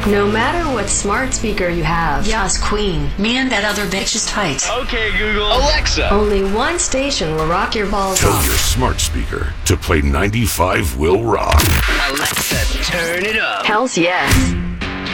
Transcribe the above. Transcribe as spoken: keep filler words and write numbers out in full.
No matter what smart speaker you have. Yas, Queen. Man, that other bitch is tight. Okay, Google. Alexa. Only one station will rock your balls Tell off. your smart speaker to play ninety-five Will Rock. Alexa, turn it up. Hells yes.